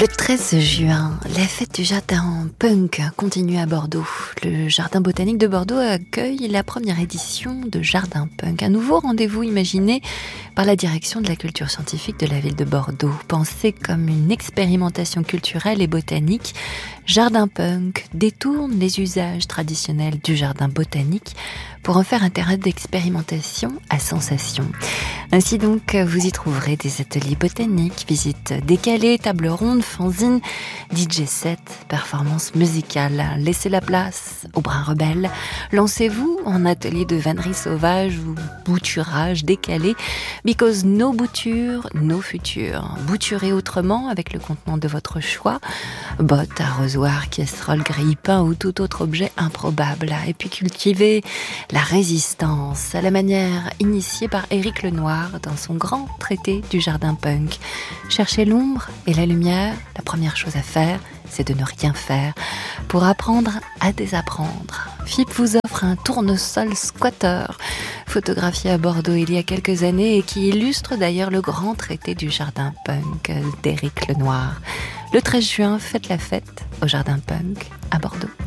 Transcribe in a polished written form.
Le 13 juin, la fête du jardin punk continue à Bordeaux. Le jardin botanique de Bordeaux accueille la première édition de Jardin Punk, un nouveau rendez-vous imaginé par la direction de la culture scientifique de la ville de Bordeaux. Pensé comme une expérimentation culturelle et botanique, Jardin Punk détourne les usages traditionnels du jardin botanique pour en faire un terrain d'expérimentation à sensation. Ainsi donc, vous y trouverez des ateliers botaniques, visites décalées, tables rondes, fanzines, DJ set, performances musicales. Laissez la place aux brins rebelles. Lancez-vous en atelier de vannerie sauvage ou bouturage décalé, because no bouture, no futur. Bouturez autrement avec le contenant de votre choix. Bottes, arrosoirs, casseroles, grille-pain ou tout autre objet improbable. Et puis cultivez la résistance à la manière initiée par Éric Lenoir dans son grand traité du jardin punk. Cherchez l'ombre et la lumière, la première chose à faire, c'est de ne rien faire pour apprendre à désapprendre. FIP vous offre un tournesol squatter, photographié à Bordeaux il y a quelques années et qui illustre d'ailleurs le grand traité du jardin punk d'Éric Lenoir. Le 13 juin, faites la fête au jardin punk à Bordeaux.